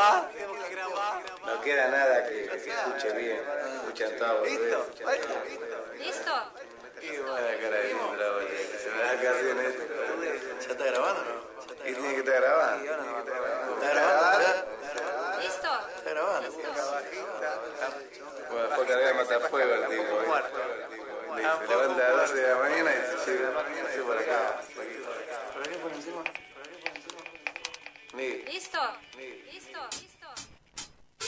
grabar. No queda nada que se escuche bien. Escuchan todo. ¿Listo? ¿Listo? Qué buena cara de Indra, boludo. Se me da casi en esto. ¿Ya está grabando o no? Y tiene que estar grabando. ¿Está grabando? ¿Listo? ¿Está grabando? Bueno, fue a cargar matafuego el tipo. Se levanta a las 12 de la mañana y se llega.